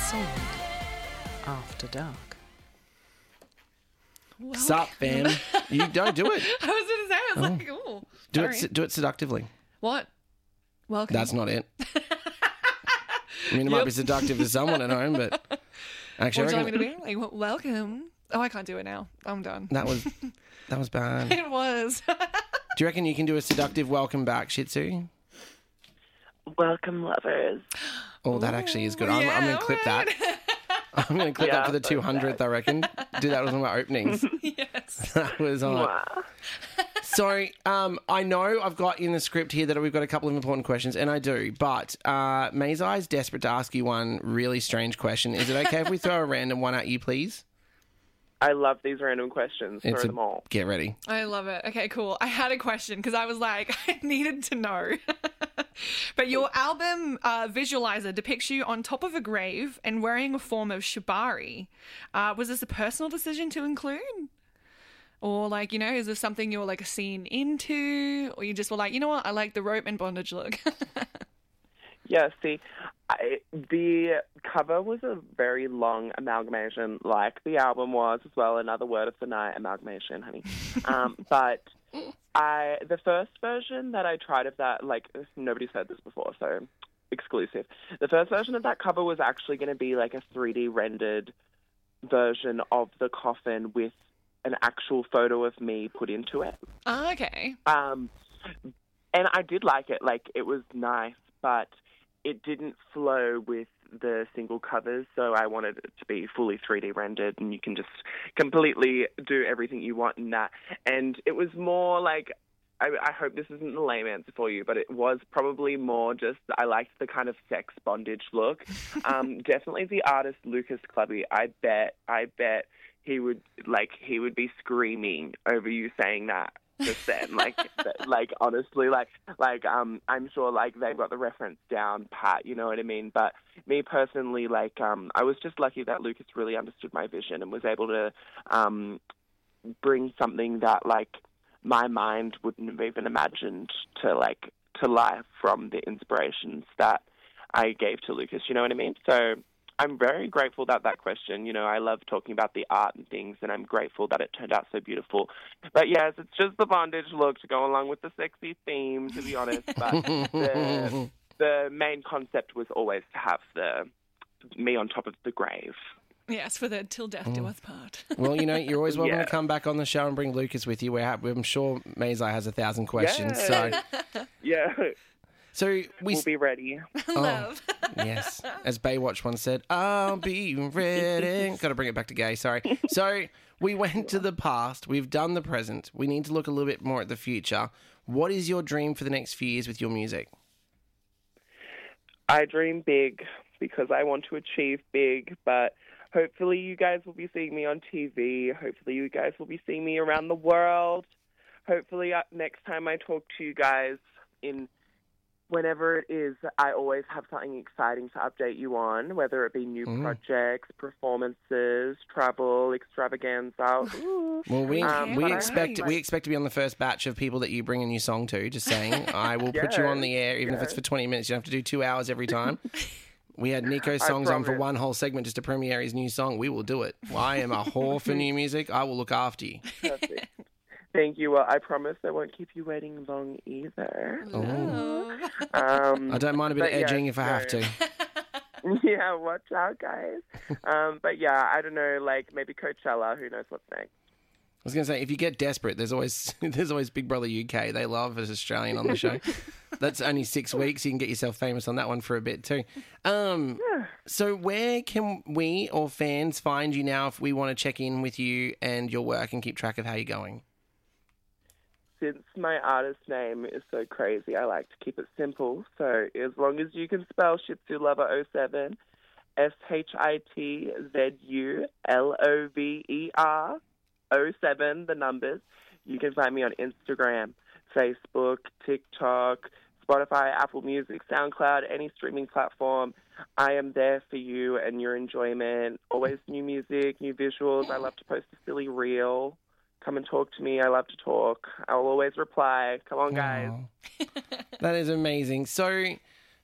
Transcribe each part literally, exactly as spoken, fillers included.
Sword After Dark. Well, Sup, fam? You don't do it. I was going to say, I was oh. like, oh, do sorry. it. Do it seductively. What? Welcome. That's not it. I mean, it yep. might be seductive to someone at home, but actually, what I do you reckon... want me to be? Like, welcome. Oh, I can't do it now. I'm done. That was that was bad. It was. Do you reckon you can do a seductive welcome back, Shih Tzu? Welcome, lovers. Oh, that actually is good. I'm, yeah, I'm going to clip right. that. I'm going to clip yeah, that for the two hundredth, I reckon. Do that with one of my openings. Yes. That was on. Wow. Sorry, um, I know I've got in the script here that we've got a couple of important questions, and I do, but uh, Mazai is desperate to ask you one really strange question. Is it okay if we throw a random one at you, please? I love these random questions. It's throw a, them all. Get ready. I love it. Okay, cool. I had a question because I was like, I needed to know. But your album uh, Visualizer depicts you on top of a grave and wearing a form of shibari. Uh, was this a personal decision to include? Or, like, you know, is this something you're, like, a scene into? Or you just were like, you know what, I like the rope and bondage look. Yeah, see, I, the cover was a very long amalgamation, like the album was as well. Another word of the night, amalgamation, honey. Um, but I, the first version that I tried of that, like, nobody said this before, so exclusive. The first version of that cover was actually going to be like a three D rendered version of the coffin with an actual photo of me put into it. Oh, okay. Um, and I did like it. Like, it was nice, but it didn't flow with the single covers, so I wanted it to be fully three D rendered, and you can just completely do everything you want in that. And it was more like, I, I hope this isn't a lame answer for you, but it was probably more just, I liked the kind of sex bondage look. Um, definitely the artist Lucas Clubby, I bet, I bet he would, like, he would be screaming over you saying that. Just then, like, like honestly, like, like, um, I'm sure, like, they've got the reference down pat, you know what I mean? But me personally, like, um, I was just lucky that Lucas really understood my vision and was able to, um, bring something that, like, my mind wouldn't have even imagined to, like, to life from the inspirations that I gave to Lucas, you know what I mean? So I'm very grateful that that question, you know, I love talking about the art and things, and I'm grateful that it turned out so beautiful. But yes, it's just the bondage look to go along with the sexy theme, to be honest. But the, the main concept was always to have the me on top of the grave. Yes, for the till death do us part. Well, you know, you're always welcome Yeah. to come back on the show and bring Lucas with you. We're happy. I'm sure Mazai has a thousand questions. Yeah. So, Yeah, so we we'll be ready. Love. Oh, yes, as Baywatch once said, "I'll be ready." Got to bring it back to gay. Sorry. So we went to the past. We've done the present. We need to look a little bit more at the future. What is your dream for the next few years with your music? I dream big because I want to achieve big, but hopefully you guys will be seeing me on T V. Hopefully you guys will be seeing me around the world. Hopefully uh, next time I talk to you guys in whenever it is, I always have something exciting to update you on, whether it be new Mm. projects, performances, travel, extravaganza. Ooh. Well, we Um, we but I expect have, we like- expect to be on the first batch of people that you bring a new song to. Just saying, I will put you on the air, even if it's yes. for twenty minutes. You don't have to do two hours every time. We had Nico's I songs on for promise. one whole segment just to premiere his new song. We will do it. I am a whore for new music. I will look after you. Perfect. Thank you. Well, I promise I won't keep you waiting long either. Love. Um, I don't mind a bit but of edging yeah, if I have so- to. Yeah, watch out, guys. Um, but yeah, I don't know, like maybe Coachella. Who knows what's next? I was going to say, if you get desperate, there's always there's always Big Brother U K. They love an Australian on the show. That's only six weeks. You can get yourself famous on that one for a bit too. Um, so where can we or fans find you now if we want to check in with you and your work and keep track of how you're going? Since my artist name is so crazy, I like to keep it simple. So as long as you can spell Shih Tzu Lover oh seven, S H I T Z U L O V E R oh seven, the numbers, you can find me on Instagram, Facebook, TikTok, Spotify, Apple Music, SoundCloud, any streaming platform. I am there for you and your enjoyment. Always new music, new visuals. I love to post a silly reel. Come and talk to me. I love to talk. I'll always reply. Come on, guys. Aw. That is amazing. So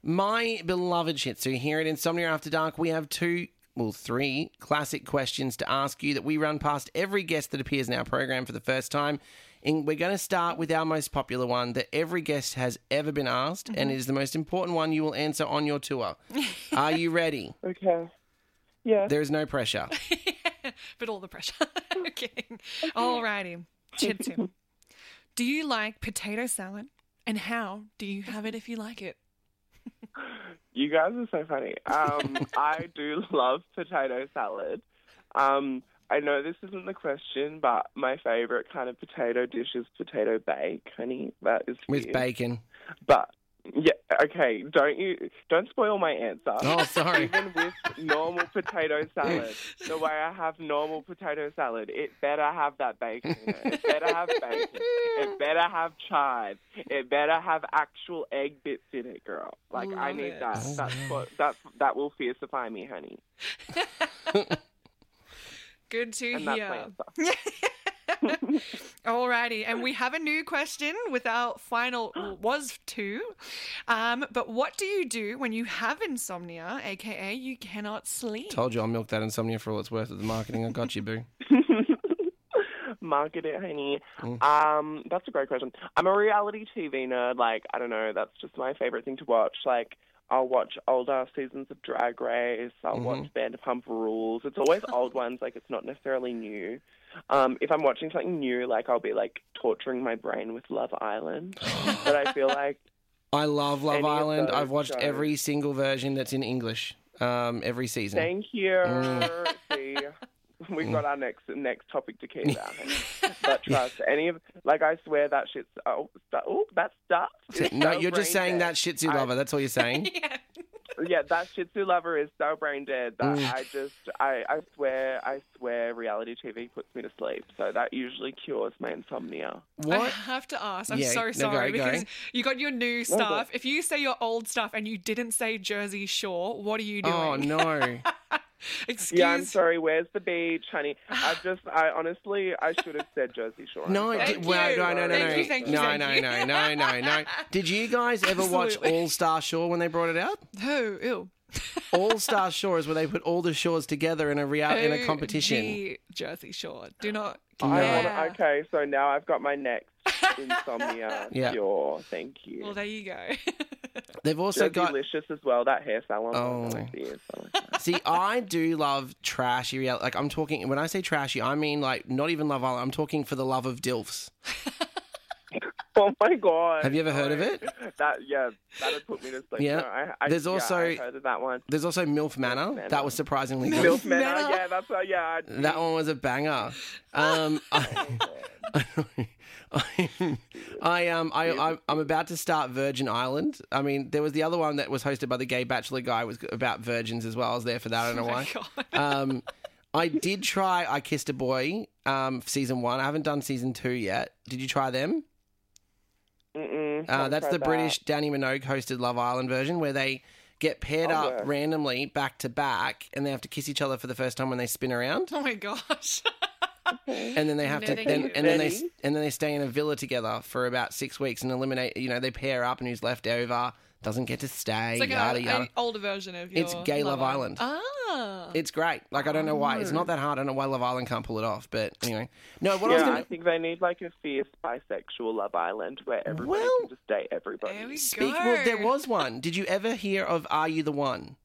My beloved Shih Tzu, here at Insomnia After Dark, we have two, well, three classic questions to ask you that we run past every guest that appears in our program for the first time. And we're going to start with our most popular one that every guest has ever been asked, mm-hmm. and it is the most important one you will answer on your tour. Are you ready? Okay. Yeah. There is no pressure. But all the pressure. Okay. Alrighty. Shih Tzu. Do you like potato salad? And how do you have it if you like it? You guys are so funny. Um, I do love potato salad. Um, I know this isn't the question, but my favourite kind of potato dish is potato bake, honey. That is with weird. Bacon. But yeah, okay. Don't you don't spoil my answer. Oh, sorry. Even with normal potato salad, the way I have normal potato salad, it better have that bacon in it. It better have bacon. It better have chive. It better have actual egg bits in it, girl. Like Love I need it. that. That's what that that will fiercify me, honey. Good to And that's my hear. answer. Alrighty, and we have a new question with our final, well, was two. Um, but what do you do when you have insomnia, aka you cannot sleep? Told you I'll milk that insomnia for all it's worth with the marketing. I got you, boo. Market it, honey. Mm. Um, that's a great question. I'm a reality T V nerd. Like, I don't know, that's just my favorite thing to watch. Like, I'll watch older seasons of Drag Race. I'll Mm-hmm. watch Vanderpump Rules. It's always old ones. Like, it's not necessarily new. Um, if I'm watching something new, like, I'll be, like, torturing my brain with Love Island. But I feel like... I love Love Any of Island. those I've watched shows. every single version that's in English, um, every season. Thank you. Mm. See, we've got our next next topic to keep out. But trust, any of like I swear that shit's oh, stu- oh that stuff. is No, so you're just brain saying dead. that Shih Tzu I- lover. That's all you're saying. Yeah. Yeah, that Shih Tzu lover is so brain dead that Mm. I just I, I swear I swear reality T V puts me to sleep. So that usually cures my insomnia. I What? have to ask. I'm Yeah, so no, go, sorry go. because you got your new go. stuff. If you say your old stuff and you didn't say Jersey Shore, what are you doing? Oh, no. Excuse. Yeah, I'm sorry. Where's the beach, honey? I just I honestly I should have said Jersey Shore. I'm No, sorry. Thank did, well, you. no, no, no, Thank no, you, thank you, no, thank no, you. no, no, no, no. Did you guys ever watch Absolutely. All Star Shore when they brought it out? Oh, ew. All Star Shore is where they put all the shores together in a real in a Oh, competition. the Jersey Shore. Do not. I Yeah. wanna, okay, so now I've got my next insomnia Yeah. cure. Thank you. Well, there you go. They've also got. Delicious as well. That hair salon. Oh. Oh. See, I do love trashy reality. Like, I'm talking, when I say trashy, I mean, like, not even Love Island. I'm talking for the love of DILFs. Oh my god! Have you ever heard of it? That yeah, that would put me to sleep. Yeah. No, I, I, There's yeah, also- I've heard of that one. There's also MILF Manor. Manor. That was surprisingly good. Milf Manor. Manor. Yeah, that's uh, yeah. I- That one was a banger. Um, I, I, I um I, I I'm about to start Virgin Island. I mean, there was the other one that was hosted by the Gay Bachelor guy, was about virgins as well. I was there for that. I don't know Oh why. my God. Um, I did try I Kissed a Boy, um, season one. I haven't done season two yet. Did you try them? Mm-mm, Uh, haven't that's tried the that. British Danny Minogue hosted Love Island version where they get paired Oh, up yeah. randomly back to back and they have to kiss each other for the first time when they spin around. Oh my gosh. And then they have No, to thank then, you. and then they Ready? and then they stay in a villa together for about six weeks and eliminate, you know, they pair up and who's left over doesn't get to stay, It's like yada a, yada. an older version of your It's Gay Love Island. Ah. It's great. Like, I don't know why. It's not that hard. I don't know why Love Island can't pull it off. But anyway. No, what I was Yeah, going I to... think they need like a fierce bisexual Love Island where everybody Well- can just date everybody. There we Speak... go. Well, there was one. Did you ever hear of Are You the One?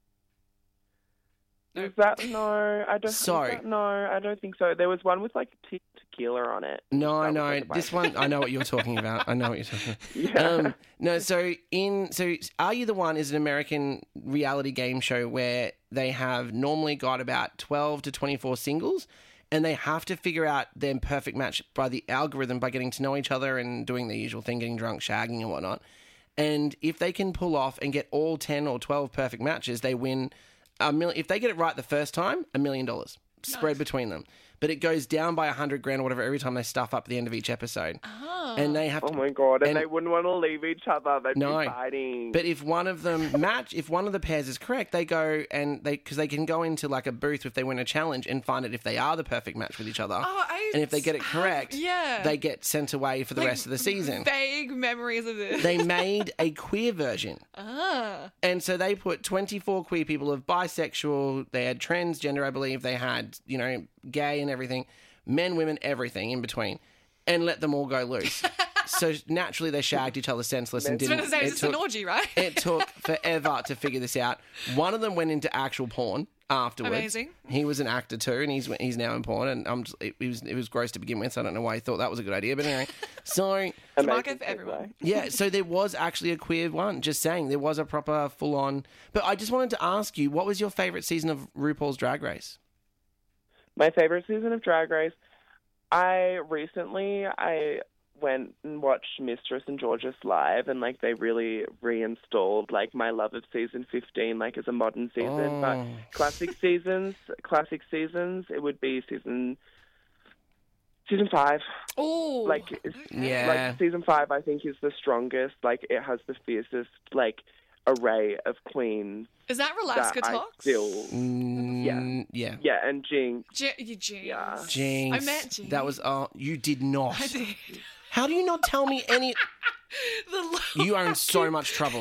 Is that no? I don't. is Sorry. that- no, I don't think so. There was one with like te- tequila on it. No, That was, no. like, a This bi- one, I know what you're talking about. I know what you're talking about. Yeah. Um, no, so in so Are You the One is an American reality game show where they have normally got about twelve to twenty-four singles and they have to figure out their perfect match by the algorithm by getting to know each other and doing the usual thing, getting drunk, shagging and whatnot. And if they can pull off and get all ten or twelve perfect matches, they win a million. If they get it right the first time, a million dollars spread between them. but it goes down by a hundred grand or whatever every time they stuff up the end of each episode. Oh. And they have Oh to. my god! And, and- they wouldn't want to leave each other. They'd No. be fighting. But if one of them match, if one of the pairs is correct, they go and they because they can go into like a booth if they win a challenge and find it if they are the perfect match with each other. Oh, I and if they get it have- correct, yeah. they get sent away for the Like, rest of the season. Vague memories of this. They made a queer version. ah. And so they put twenty-four queer people of bisexual, they had transgender, I believe, they had, you know, gay and everything, men, women, everything in between, and let them all go loose. So naturally they shagged each other senseless and I was didn't. going to say, it it's an took- orgy, right? It took forever to figure this out. One of them went into actual porn afterwards. Amazing. He was an actor too, and he's he's now in porn. And I'm just, it, it was it was gross to begin with, so I don't know why he thought that was a good idea. But anyway, so It's a market Amazing for everyone. yeah, so there was actually a queer one. Just saying, there was a proper full on. But I just wanted to ask you, what was your favorite season of RuPaul's Drag Race? My favorite season of Drag Race. I recently I went and watched Mistress and Gorgeous live, and like they really reinstalled like my love of season fifteen, like as a modern season. Oh. But classic seasons, classic seasons, it would be season season five. Oh. Like it's, Yeah. like season five, I think is the strongest. Like it has the fiercest like array of queens. Is that Relaska that I Talks? still, Mm, yeah. yeah, and Jinx. J- you James. Yeah. Jinx. I met Jinx. That was, oh, you did not. I did. How do you not tell me any? The look. You are in so much trouble.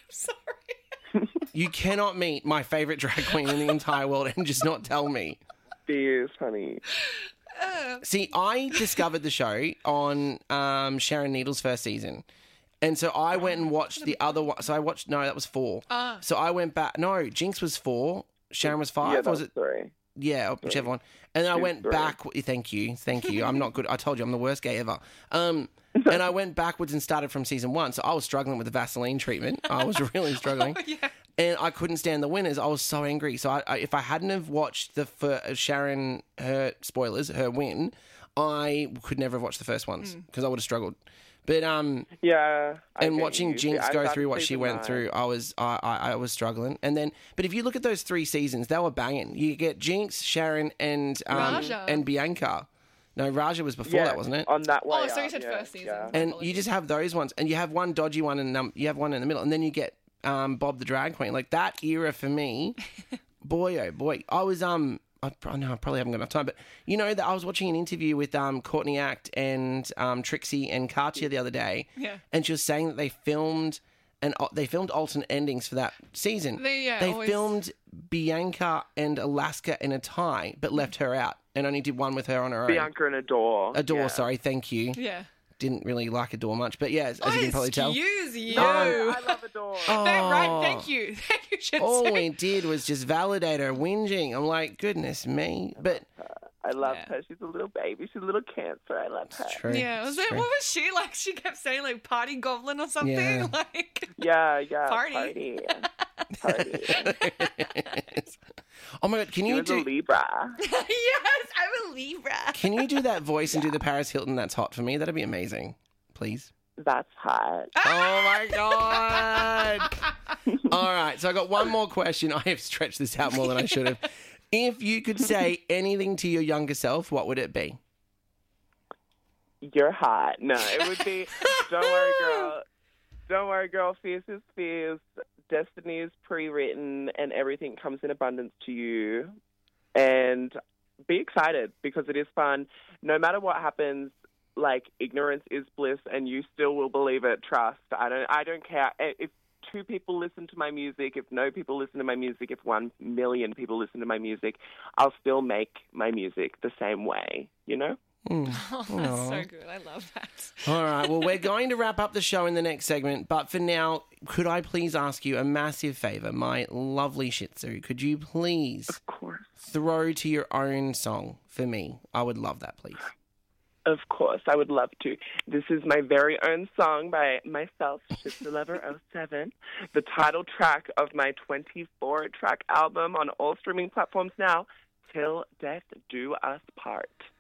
Sorry. You cannot meet my favorite drag queen in the entire world and just not tell me. Fierce, honey. Uh, See, I discovered the show on um, Sharon Needles' first season. And so I went and watched the other one. So I watched, no, that was four. Ah. So I went back, no, Jinx was four, Sharon was five, Yeah, or that was was it? three. Yeah, whichever one. And then I Two, went three. back. Thank you, thank you. I'm not good. I told you I'm the worst gay ever. Um, and I went backwards and started from season one. So I was struggling with the Vaseline treatment. I was really struggling. oh, yeah. And I couldn't stand the winners. I was so angry. So I, I, if I hadn't have watched the fir- Sharon, her spoilers, her win, I could never have watched the first ones because I would have struggled. But um, Yeah. I and get watching you. See, Jinx I go started through what she season went nine. through, I was I, I, I was struggling. And then, but if you look at those three seasons, they were banging. You get Jinx, Sharon, and um, Raja. and Bianca. No, Raja was before Yeah, that, wasn't it? on that way. Oh, so you up, said yeah, first season. yeah. And Apologies. you just have those ones, and you have one dodgy one, and um, you have one in the middle, and then you get um, Bob the Drag Queen. Like that era for me, boy oh boy, I was um. I, I know I probably haven't got enough time, but you know that I was watching an interview with um, Courtney Act and um, Trixie and Katya the other day, Yeah. and she was saying that they filmed and uh, they filmed alternate endings for that season. They, yeah, they always- filmed Bianca and Alaska in a tie, but left her out and only did one with her on her own. Bianca and Adore. Adore, yeah. sorry, thank you. Yeah. Didn't really like Adore much, but yeah, as, as you can probably tell. Excuse you. Oh, I love Adore. That- right, Oh. thank you. Thank you, should All say. we did was just validate her whinging. I'm like, goodness me. But I love Yeah. her. She's a little baby. She's a little cancer. I love her. it's true. Yeah, was it's it? true. What was she like? She kept saying like party goblin or something. Yeah. Like, Yeah, yeah. Party. Party. Party. Oh my god, can She you was a do Libra. yes, I'm a Libra. can you do that voice and do the Paris Hilton that's hot for me? That'd be amazing. Please. That's hot. Oh my god. All right, so I got one more question. I have stretched this out more than I should have. If you could say anything to your younger self, what would it be? You're hot. No, it would be, don't worry, girl. Don't worry, girl. Fierce is fierce. Destiny is pre-written, and everything comes in abundance to you. And be excited because it is fun. No matter what happens, like ignorance is bliss, and you still will believe it. Trust. I don't. I don't care if two people listen to my music. If no people listen to my music. If one million people listen to my music, I'll still make my music the same way. You know. Mm. Oh, that's so good. I love that. All right, well, we're going to wrap up the show in the next segment, but for now, could I please ask you a massive favour? My lovely Shih Tzu, could you please Of course. throw to your own song for me? I would love that, please. Of course, I would love to. This is my very own song by myself, Shih Tzu Lover oh seven, the title track of my twenty-four track album on all streaming platforms now, Till Death Do Us Part.